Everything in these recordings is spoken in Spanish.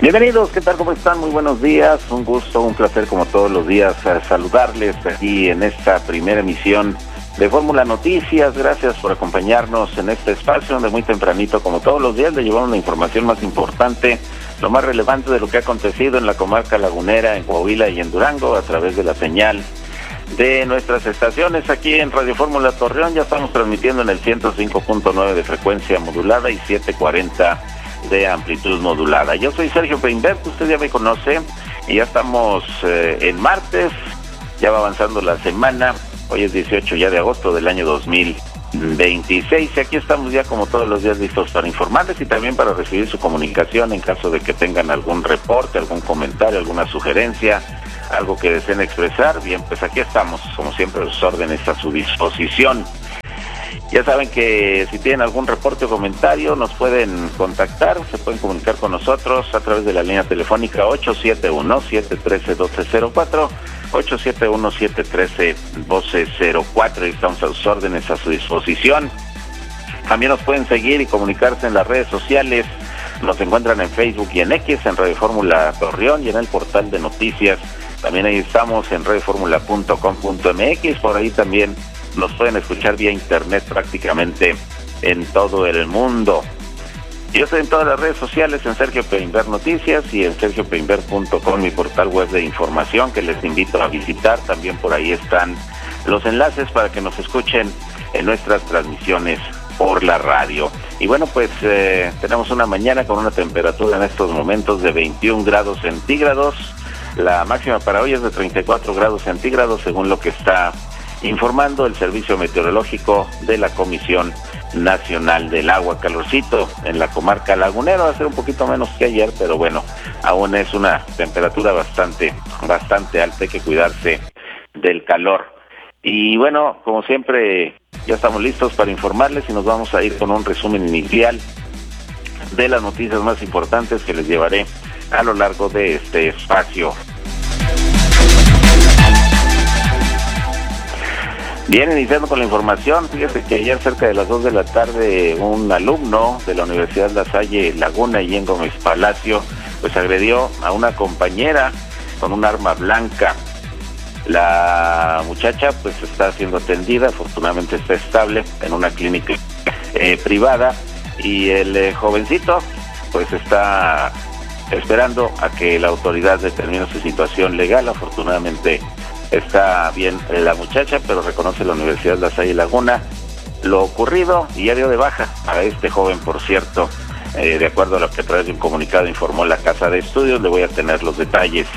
Bienvenidos, ¿qué tal? ¿Cómo están? Muy buenos días, un gusto, un placer como todos los días saludarles aquí en esta primera emisión de Fórmula Noticias. Gracias por acompañarnos en este espacio donde muy tempranito, como todos los días, le llevamos la información más importante, lo más relevante de lo que ha acontecido en la comarca lagunera, en Coahuila y en Durango, a través de la señal de nuestras estaciones aquí en Radio Fórmula Torreón. Ya estamos transmitiendo en el 105.9 de frecuencia modulada y 740 de amplitud modulada. Yo soy Sergio Peinbert, usted ya me conoce, y ya estamos en martes, ya va avanzando la semana. Hoy es 18 ya de agosto del año 2026, y aquí estamos ya como todos los días listos para informarles y también para recibir su comunicación en caso de que tengan algún reporte, algún comentario, alguna sugerencia, algo que deseen expresar. Bien, pues aquí estamos, como siempre, los órdenes a su disposición. Ya saben que si tienen algún reporte o comentario nos pueden contactar, se pueden comunicar con nosotros a través de la línea telefónica 871-713-1204, 871-713-1204, y estamos a sus órdenes, a su disposición. También nos pueden seguir y comunicarse en las redes sociales, nos encuentran en Facebook y en X, en Radio Fórmula Torreón, y en el portal de noticias, también ahí estamos en radioformula.com.mx, por ahí también nos pueden escuchar vía internet prácticamente en todo el mundo. Yo estoy en todas las redes sociales, en Sergio Peinbert Noticias y en sergiopeinbert.com, mi portal web de información que les invito a visitar. También por ahí están los enlaces para que nos escuchen en nuestras transmisiones por la radio. Y bueno, pues tenemos una mañana con una temperatura en estos momentos de 21 grados centígrados. La máxima para hoy es de 34 grados centígrados, según lo que está informando el Servicio Meteorológico de la Comisión Nacional del Agua. Calorcito en la comarca lagunera, va a ser un poquito menos que ayer, pero bueno, aún es una temperatura bastante alta, hay que cuidarse del calor. Y bueno, como siempre, ya estamos listos para informarles y nos vamos a ir con un resumen inicial de las noticias más importantes que les llevaré a lo largo de este espacio. Bien, iniciando con la información, fíjate que ayer cerca de las 2 de la tarde un alumno de la Universidad La Salle Laguna y en Gómez Palacio pues agredió a una compañera con un arma blanca. La muchacha pues está siendo atendida, afortunadamente está estable en una clínica privada, y el jovencito pues está esperando a que la autoridad determine su situación legal. Afortunadamente está bien la muchacha, pero reconoce la Universidad La Salle Laguna lo ocurrido y ya dio de baja a este joven, por cierto, de acuerdo a lo que a través de un comunicado informó la Casa de Estudios. Le voy a tener los detalles.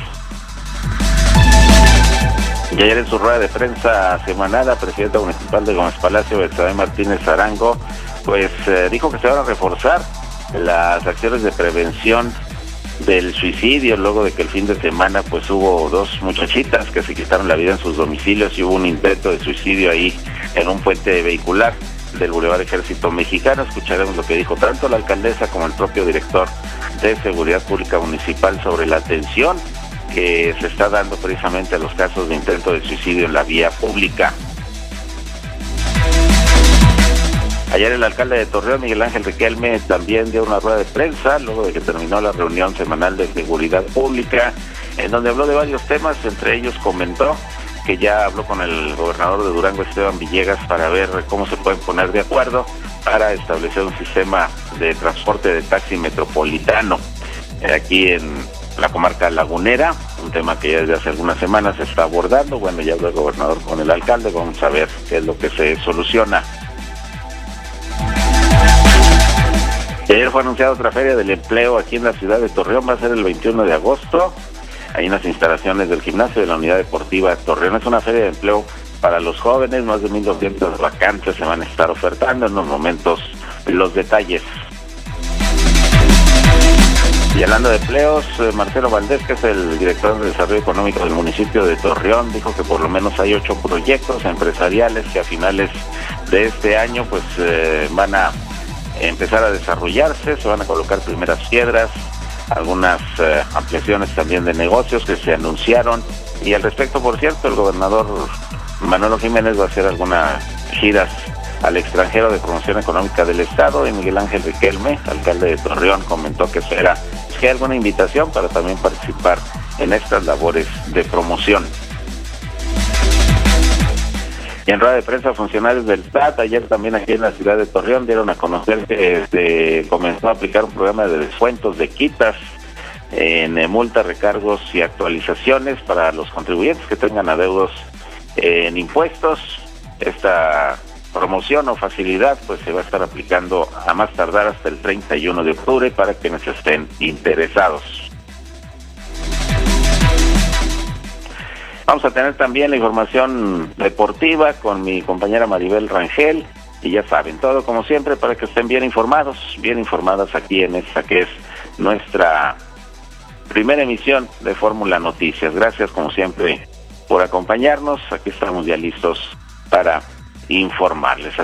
Y ayer en su rueda de prensa semanal, la presidenta municipal de Gómez Palacio, Betsabe Martínez Arango, pues dijo que se van a reforzar las acciones de prevención del suicidio, luego de que el fin de semana pues hubo dos muchachitas que se quitaron la vida en sus domicilios y hubo un intento de suicidio ahí en un puente vehicular del Boulevard Ejército Mexicano. Escucharemos lo que dijo tanto la alcaldesa como el propio director de Seguridad Pública Municipal sobre la atención que se está dando precisamente a los casos de intento de suicidio en la vía pública. Ayer el alcalde de Torreón, Miguel Ángel Riquelme, también dio una rueda de prensa luego de que terminó la reunión semanal de seguridad pública, en donde habló de varios temas. Entre ellos comentó que ya habló con el gobernador de Durango, Esteban Villegas, para ver cómo se pueden poner de acuerdo para establecer un sistema de transporte de taxi metropolitano aquí en la comarca lagunera, un tema que ya desde hace algunas semanas se está abordando. Bueno, ya habló el gobernador con el alcalde, vamos a ver qué es lo que se soluciona. Ayer fue anunciada otra feria del empleo aquí en la ciudad de Torreón, va a ser el 21 de agosto, ahí en las instalaciones del gimnasio de la Unidad Deportiva Torreón. Es una feria de empleo para los jóvenes, más de 1,200 vacantes se van a estar ofertando en unos momentos los detalles. Y hablando de empleos, Marcelo Valdés, que es el director de Desarrollo Económico del municipio de Torreón, dijo que por lo menos hay 8 proyectos empresariales que a finales de este año pues van a empezar a desarrollarse, se van a colocar primeras piedras, algunas ampliaciones también de negocios que se anunciaron. Y al respecto, por cierto, el gobernador Manolo Jiménez va a hacer algunas giras al extranjero de promoción económica del estado, y Miguel Ángel Riquelme, alcalde de Torreón, comentó que espera que hay alguna invitación para también participar en estas labores de promoción. Y en rueda de prensa, funcionarios del SAT, ayer también aquí en la ciudad de Torreón, dieron a conocer que se comenzó a aplicar un programa de descuentos de quitas en multas, recargos y actualizaciones para los contribuyentes que tengan adeudos en impuestos. Esta promoción o facilidad pues se va a estar aplicando a más tardar hasta el 31 de octubre para quienes estén interesados. Vamos a tener también la información deportiva con mi compañera Maribel Rangel, y ya saben, todo como siempre para que estén bien informadas aquí en esta que es nuestra primera emisión de Fórmula Noticias. Gracias como siempre por acompañarnos, aquí estamos ya listos para informarles.